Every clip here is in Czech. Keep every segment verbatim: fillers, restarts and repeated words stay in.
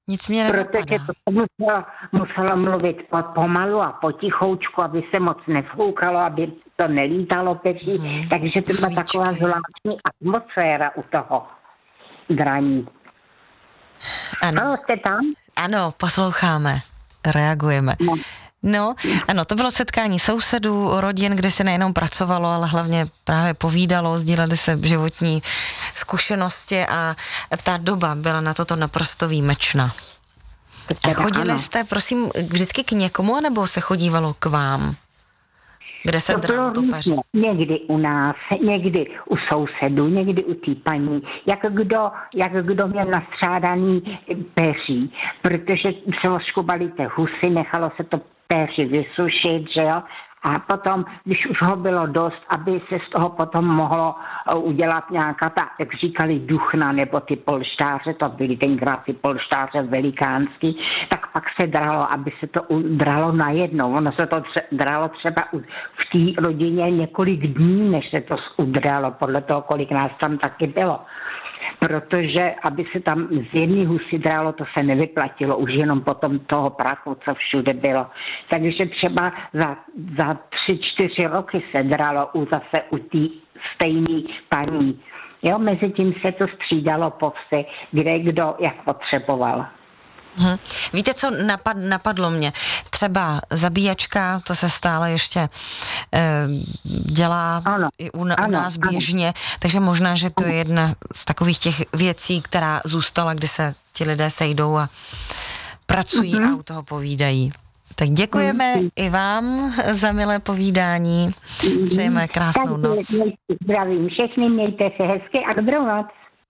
Nic mě Protože nenapadá. to muselo, muselo mluvit pomalu a potichoučku, aby se moc nefloukalo, aby to nelítalo peří. Mhm. Takže to byla Svíčky. taková zvláštní atmosféra u toho draní. Ano, Ano, jste tam? ano, posloucháme, reagujeme. No. No, ano, to bylo setkání sousedů, rodin, kde se nejenom pracovalo, ale hlavně právě povídalo, sdílely se životní zkušenosti a ta doba byla na toto naprosto výjimečná. A chodili ano. jste, prosím, vždycky k někomu, nebo se chodívalo k vám? Kde se To bylo dralo to peře? různě. Někdy u nás, někdy u sousedů, někdy u té paní. Jak kdo, jak kdo měl nastřádaný peří, protože se oškubali ty husy, nechalo se to péři vysušit, že jo? A potom, když už ho bylo dost, aby se z toho potom mohlo udělat nějaká ta, jak říkali, duchna, nebo ty polštáře, to byly tenkrát ty polštáře velikánský, tak pak se dralo, aby se to udralo najednou. Ono se to tře- dralo třeba v té rodině několik dní, než se to udralo, podle toho, kolik nás tam taky bylo. Protože aby se tam z jedné husy dralo, to se nevyplatilo, už jenom potom toho prachu, co všude bylo. Takže třeba za, za tři, čtyři roky se dralo u zase u té stejné paní. Jo, mezi tím se to střídalo po vsi, kde kdo jak potřeboval. Hm. Víte, co napad, napadlo mě? Třeba zabíjačka, to se stále ještě eh, dělá ano, i u, na, ano, u nás běžně, ano. takže možná, že to je jedna z takových těch věcí, která zůstala, kdy se ti lidé sejdou a pracují mm-hmm. a u toho povídají. Tak děkujeme mm-hmm. i vám za milé povídání. Mm-hmm. Přejeme krásnou tak, noc. Zdravím všechny, mějte se hezky a dobrou noc.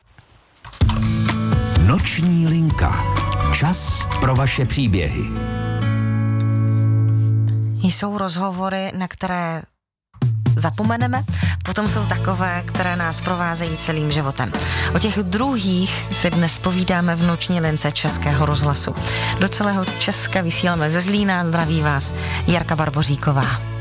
Noční linka. Čas pro vaše příběhy. Jsou rozhovory, na které zapomeneme, potom jsou takové, které nás provázejí celým životem. O těch druhých si dnes povídáme v noční lince Českého rozhlasu. Do celého Česka vysíláme ze Zlína, zdraví vás Jarka Barboříková.